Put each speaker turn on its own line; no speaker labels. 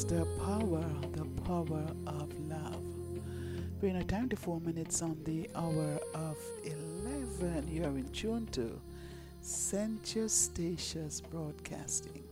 The power of love. We're in a time to 4 minutes on the hour of 11. You're in tune to Sensuous Stations Broadcasting.